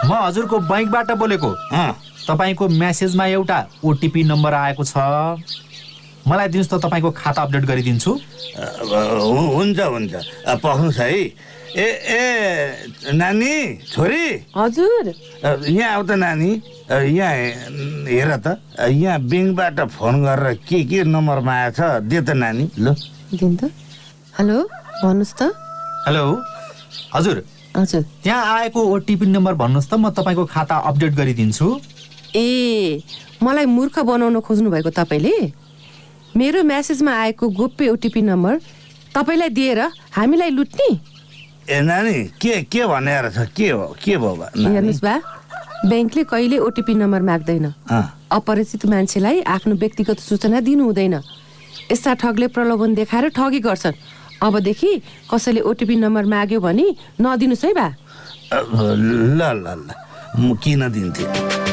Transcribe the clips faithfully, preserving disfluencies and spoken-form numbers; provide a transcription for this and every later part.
म हजुरको बैंकबाट बोलेको। तपाईको मेसेजमा एउटा ओटिपी नम्बर आएको छ, मलाई दिनुस् त, तपाईको खाता अपडेट गरिदिन्छु। हुन्छ हुन्छ, पख्नुस् है। ए ए नानी, छोरी। हजुर। यहाँ आऊ त नानी, यहाँ हेर त, यहाँ ब्याङ्कबाट फोन गरेर के के नम्बरमा आएछ, दे त नानी। ल दिन त। हेलो, भन्नुहोस् त। हेलो हजुर। हजुर। त्यहाँ आएको ओटिपी नम्बर भन्नुहोस् त, म तपाईँको खाता अपडेट गरिदिन्छु। ए, मलाई मूर्ख बनाउन खोज्नु भएको तपाईँले? मेरो मेसेजमा आएको गोप्य ओटिपी नम्बर तपाईँलाई दिएर हामीलाई लुट्ने? ए नानी, के के भनेर छ, के हो, के भयो? हेर्नुहोस् बा, ब्याङ्कले कहिले ओटिपी नम्बर माग्दैन। अपरिचित मान्छेलाई आफ्नो व्यक्तिगत सूचना दिनु हुँदैन। यस्ता ठगले प्रलोभन देखाएर ठगी गर्छन्। अबदेखि कसैले ओटिपी नम्बर माग्यो भने नदिनुस् है बा। ल ल ल, म किन दिन्थे?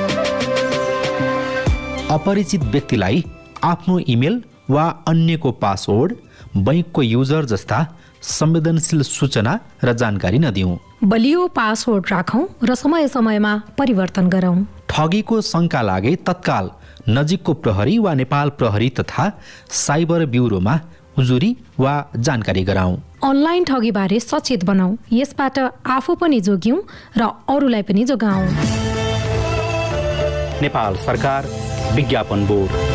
अपरिचित व्यक्तिलाई आफ्नो इमेल वा अन्यको पासवर्ड, बैंकको युजर जस्ता संवेदनशील सूचना र जानकारी नदिउँ। बलियो पासवर्ड राखौं र समय समयमा परिवर्तन गरौं। ठगीको शंका लागे तत्काल नजिकको प्रहरी वा नेपाल प्रहरी तथा साइबर ब्युरोमा उजुरी वा जानकारी गराउँ। अनलाइन ठगीबारे सचेत बनाऊ, यसबाट आफू पनि जोग्यौं र अरूलाई पनि जोगाऊ। नेपाल सरकार, विज्ञापन बोर्ड।